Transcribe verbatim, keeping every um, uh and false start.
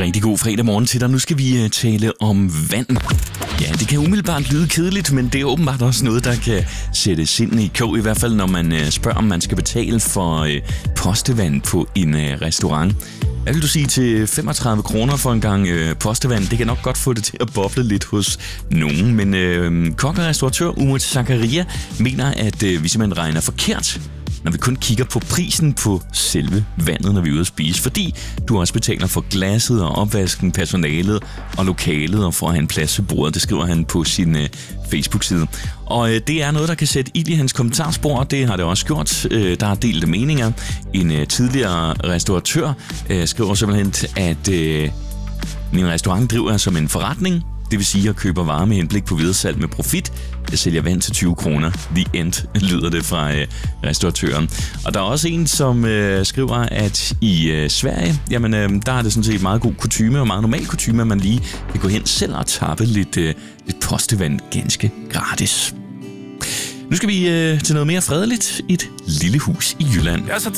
rigtig god fredag morgen til dig. Nu skal vi uh, tale om vand. Ja, det kan umiddelbart lyde kedeligt, men det er åbenbart også noget, der kan sætte sindene i kog. I hvert fald, når man uh, spørger, om man skal betale for uh, postevand på en uh, restaurant. Hvad vil du sige til femogtredive kroner for en gang øh, postevand? Det kan nok godt få det til at boble lidt hos nogen, men øh, kok og restauratør Umut Zakaria mener, at øh, vi simpelthen regner forkert, når vi kun kigger på prisen på selve vandet, når vi er ude at spise. Fordi du også betaler for glasset og opvasken, personalet og lokalet og for at have en plads ved bordet. Det skriver han på sin øh, Facebook-side. Og øh, det er noget, der kan sætte ild i hans kommentarspor. Det har det også gjort. Øh, der er delte meninger. En øh, tidligere restauratør øh, skriver simpelthen, at øh, min restaurant driver som en forretning. Det vil sige, at jeg køber varer med henblik på videresalg med profit. Jeg sælger vand til tyve kroner. The end, lyder det fra øh, restauratøren. Og der er også en, som øh, skriver, at i øh, Sverige, jamen, øh, der er det sådan set meget god kutyme og meget normal kutyme, at man lige kan gå hen selv og tappe lidt, øh, lidt postevand ganske gratis. Nu skal vi øh, til noget mere fredeligt. Et lille hus i Jylland. Jeg satte